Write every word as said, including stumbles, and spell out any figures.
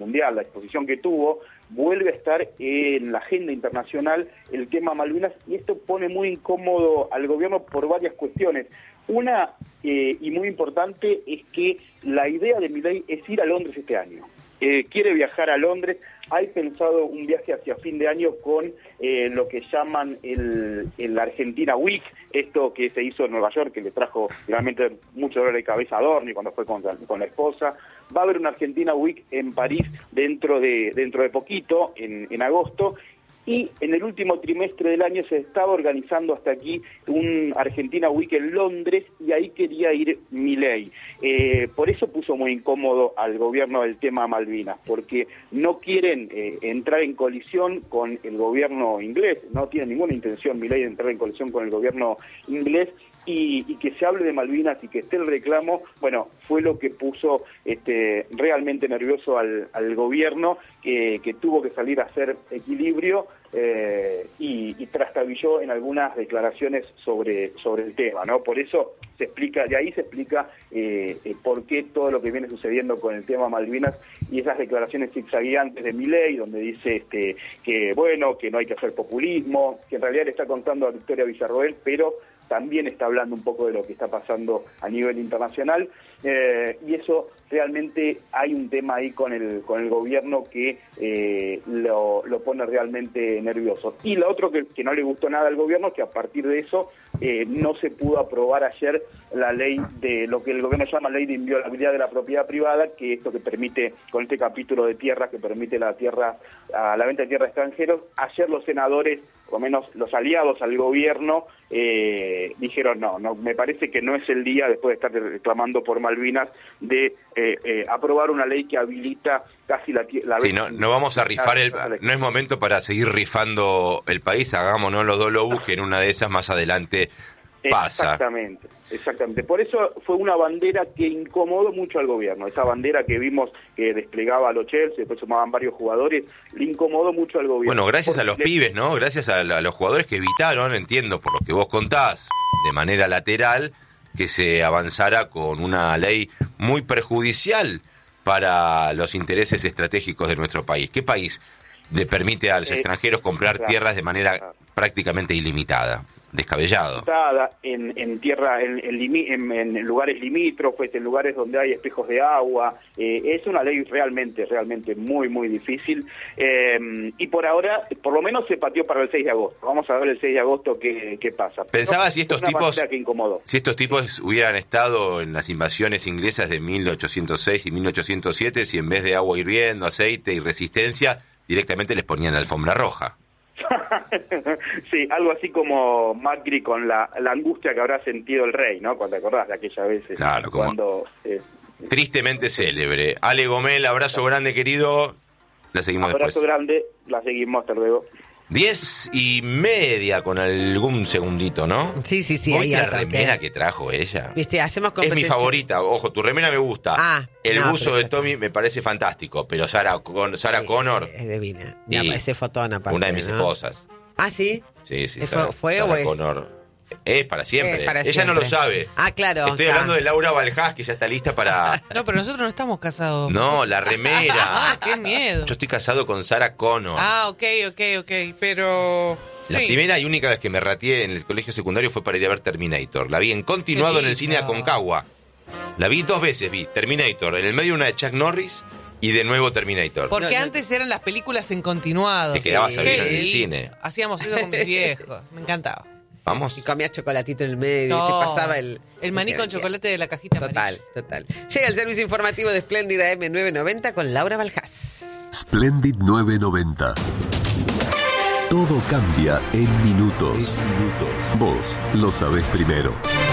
Mundial, la exposición que tuvo, vuelve a estar en la agenda internacional el tema Malvinas, y esto pone muy incómodo al gobierno por varias cuestiones. Una, eh, y muy importante, es que la idea de Milei es ir a Londres este año. Eh, quiere viajar a Londres, hay pensado un viaje hacia fin de año con eh, lo que llaman el, el Argentina Week, esto que se hizo en Nueva York, que le trajo realmente mucho dolor de cabeza a Adorni cuando fue con, con la esposa. Va a haber una Argentina Week en París dentro de dentro de poquito, en, en agosto, y en el último trimestre del año se estaba organizando hasta aquí un Argentina Week en Londres, y ahí quería ir Milei. Eh, por eso puso muy incómodo al gobierno el tema Malvinas, porque no quieren eh, entrar en colisión con el gobierno inglés, no tiene ninguna intención Milei de entrar en colisión con el gobierno inglés, y, y que se hable de Malvinas y que esté el reclamo, bueno, fue lo que puso este, realmente nervioso al, al gobierno, que, que tuvo que salir a hacer equilibrio eh, y, y trastabilló en algunas declaraciones sobre, sobre el tema, ¿no? Por eso se explica, de ahí se explica eh, eh, por qué todo lo que viene sucediendo con el tema Malvinas y esas declaraciones zigzagueantes de Milei, donde dice este, que, bueno, que no hay que hacer populismo, que en realidad le está contando a Victoria Villarroel, pero también está hablando un poco de lo que está pasando a nivel internacional, eh, y eso realmente hay un tema ahí con el con el gobierno que eh, lo, lo pone realmente nervioso. Y lo otro que, que no le gustó nada al gobierno es que a partir de eso eh, no se pudo aprobar ayer la ley de lo que el gobierno llama ley de inviolabilidad de la propiedad privada, que esto que permite, con este capítulo de tierra que permite la tierra a la venta de tierra a extranjeros. Ayer los senadores, o menos los aliados al gobierno, eh, dijeron no, no, me parece que no es el día, después de estar reclamando por Malvinas, de eh, eh, aprobar una ley que habilita casi la, la sí, no, no vamos a rifar el, no es momento para seguir rifando el país, hagámonos los dos lobos, que en una de esas más adelante pasa. Exactamente, exactamente. Por eso fue una bandera que incomodó mucho al gobierno. Esa bandera que vimos que desplegaba a los Chelsea, después sumaban varios jugadores, le incomodó mucho al gobierno. Bueno, gracias Porque a los le... pibes, ¿no? Gracias a, a los jugadores que evitaron, entiendo, por lo que vos contás, de manera lateral, que se avanzara con una ley muy perjudicial para los intereses estratégicos de nuestro país. ¿Qué país le permite a los eh, extranjeros comprar claro, tierras de manera claro. prácticamente ilimitada? Descabellado. En, en tierra, en, en, en lugares limítrofes, en lugares donde hay espejos de agua. Eh, es una ley realmente, realmente muy, muy difícil. Eh, y por ahora, por lo menos se pateó para el seis de agosto. Vamos a ver el seis de agosto qué, qué pasa. Pensaba Pero si estos tipos, si estos tipos hubieran estado en las invasiones inglesas de mil ochocientos seis y mil ochocientos siete, si en vez de agua hirviendo, aceite y resistencia, directamente les ponían la alfombra roja. Sí, algo así como Macri con la, la angustia que habrá sentido el rey, ¿no? Cuando te acordás de aquella vez. Claro, como cuando, eh, tristemente célebre. Ale Gomel, abrazo grande, querido. La seguimos abrazo después. Abrazo grande, la seguimos, hasta luego. Diez y media con algún segundito, ¿no? Sí, sí, sí. ¿Viste la remera que trajo ella? Viste, hacemos Es mi favorita, ojo, tu remera me gusta. Ah, el no, buzo de Tommy me parece fantástico, pero Sarah, con, Sarah sí, Connor... Es divina. No, ese fotón aparte, una de mis ¿no? esposas. ¿Ah, sí? Sí, sí, ¿Fue, Sarah, fue Sarah o es? Connor. Es para siempre. Es para Ella siempre. no lo sabe. Ah, claro. Estoy o sea... hablando de Laura Valjás, que ya está lista para... No, pero nosotros no estamos casados. No, la remera. Ah, qué miedo. Yo estoy casado con Sarah Connor. Ah, ok, ok, ok, pero... La sí. primera y única vez que me rateé en el colegio secundario fue para ir a ver Terminator. La vi en continuado en el cine Aconcagua. La vi dos veces, vi Terminator. En el medio una de Chuck Norris y de nuevo Terminator. Porque no, no. antes eran las películas en continuado. Te quedabas sí. a ver en el cine. Hacíamos eso con mis viejos. Me encantaba. Vamos. Y comías chocolatito en el medio, No, te pasaba el... El maní con chocolate de la cajita Total, amarilla. total. Llega el servicio informativo de Espléndida eme novecientos noventa con Laura Valjás. Splendid novecientos noventa. Todo cambia en minutos. Vos lo sabés primero.